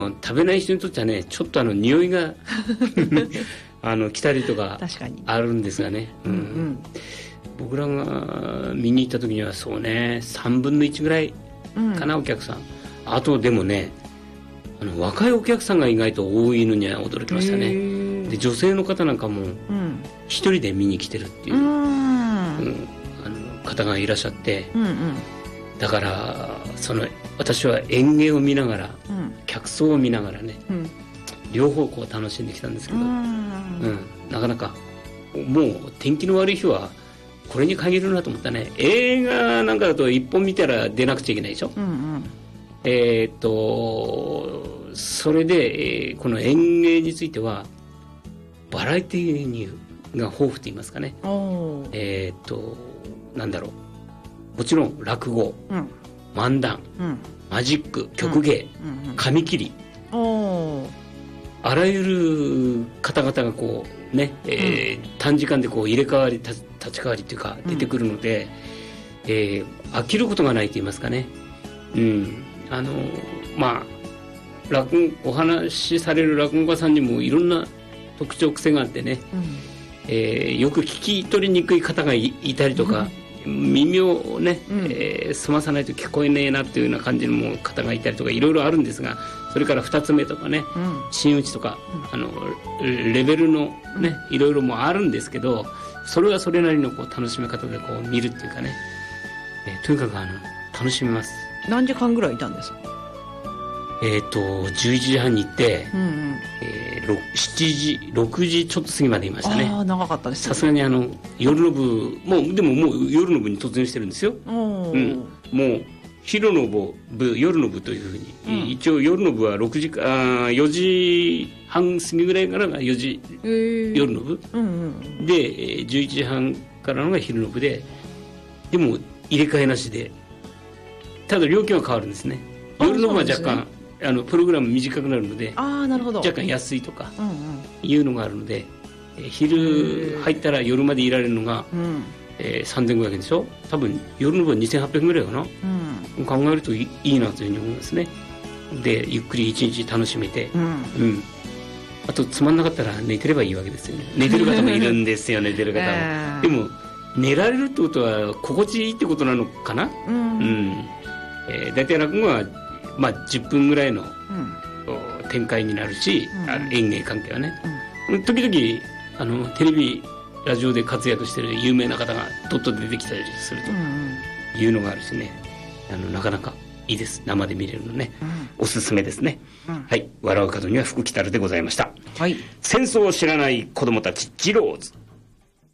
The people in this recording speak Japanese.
食べない人にとってはね、ちょっと匂いが来たりとかあるんですがね、僕らが見に行った時にはそうね、3分の1ぐらいかな、お客さん。あとでもね、若いお客さんが意外と多いのには驚きましたね。で、女性の方なんかも一人で見に来てるっていう、方がいらっしゃって、だから私は演芸を見ながら、客層を見ながらね、両方こう楽しんできたんですけど、なかなかもう天気の悪い日はこれに限るなと思ったね。映画なんかだと一本見たら出なくちゃいけないでしょ。それで、この演芸についてはバラエティが豊富と言いますかね。なんだろう、もちろん落語、漫談、マジック、曲芸、紙切り、あらゆる方々がこうね、短時間でこう入れ替わり立ち替わりっていうか出てくるので、飽きることがないと言いますかね。まあお話しされる落語家さんにもいろんな特徴癖があってね、よく聞き取りにくい方が いたりとか、耳をね、澄まさないと聞こえねえなっていうような感じの方がいたりとかいろいろあるんですが、それから二つ目とかね、真打ちとか、レベルのね、いろいろもあるんですけど、それはそれなりのこう楽しみ方でこう見るっていうかね、とにかく楽しめます。 何時間ぐらいいたんですか ？11時半に行って、6時ちょっと過ぎまでいましたね。 ああ、長かったですね。 さすがに夜の部でももう夜の部に突入してるんですよ。もう昼の部、夜の部というふうに、一応夜の部は4時半過ぎぐらいからが4時、夜の部、で11時半からのが昼の部で、でも入れ替えなしで、ただ料金は変わるんですね。夜の部は若干プログラム短くなるので、若干安いとかいうのがあるので、昼入ったら夜までいられるのが、3500円でしょ。多分夜の部は2800円ぐらいかな、考えるといいなというふうに思いますね。でゆっくり一日楽しめて、あとつまんなかったら寝てればいいわけですよね。寝てる方もいるんですよ寝てる方も、でも寝られるってことは心地いいってことなのかな。大体落語は10分ぐらいの展開になるし、演芸関係はね、時々テレビラジオで活躍してる有名な方がとっと出てきたりするというのがあるしね、なかなかいいです。生で見れるのね、おすすめですね。はい、笑う門には福来たるでございました。戦争を知らない子供たちジローズ。